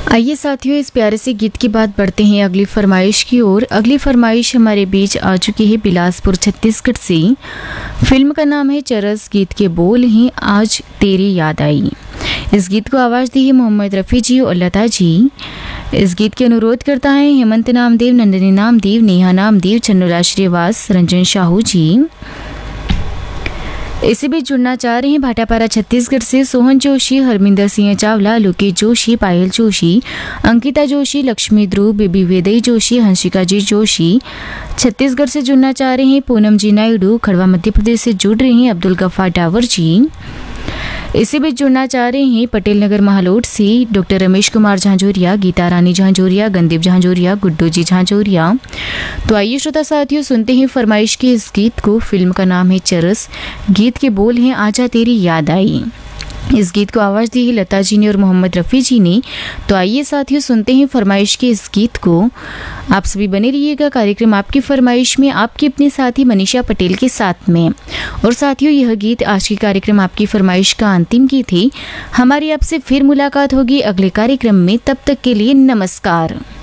आइए साथियों, इस प्यारे से गीत के बाद बढ़ते हैं अगली फरमाइश की ओर। अगली फरमाइश हमारे बीच आ चुकी है बिलासपुर छत्तीसगढ़ से। फिल्म का नाम है चरस। गीत के बोल हैं आज तेरी याद आई। इस गीत को आवाज़ दी है मोहम्मद रफ़ी जी और लता जी। इस गीत के अनुरोध करता है हेमंत नामदेव, नंदिनी नामदेव, नेहा नामदेव, चन्नुला श्रीवास, रंजन शाहू जी। इसी बीच जुड़ना चाह रहे हैं भाटापारा छत्तीसगढ़ से सोहन जोशी, हरमिंदर सिंह चावला, लोकेश जोशी, पायल जोशी, अंकिता जोशी, लक्ष्मी ध्रुव, बेबी वेदई जोशी, हंसिका जी जोशी। छत्तीसगढ़ से जुड़ना चाह रहे हैं पूनम जी नायडू, खड़वा मध्य प्रदेश से जुड़ रहे हैं अब्दुल गफ्फार डावर जी। इसी बीच जुड़ना चाह रहे हैं पटेल नगर महालोट से डॉक्टर रमेश कुमार झांझोरिया, गीता रानी झांझोरिया, गंदीप झांझोरिया, गुड्डू जी झांझोरिया। तो आइए श्रोता साथियों, सुनते हैं फरमाइश के इस गीत को। फिल्म का नाम है चरस। गीत के बोल हैं आजा तेरी याद आई। इस गीत को आवाज़ दी है लता जी ने और मोहम्मद रफ़ी जी ने। तो आइए साथियों, सुनते हैं फरमाइश के इस गीत को। आप सभी बने रहिएगा कार्यक्रम आपकी फरमाइश में, आपकी अपने साथी मनीषा पटेल के साथ में। और साथियों, यह गीत आज के कार्यक्रम आपकी फरमाइश का अंतिम गीत है। हमारी आपसे फिर मुलाकात होगी अगले कार्यक्रम में। तब तक के लिए नमस्कार।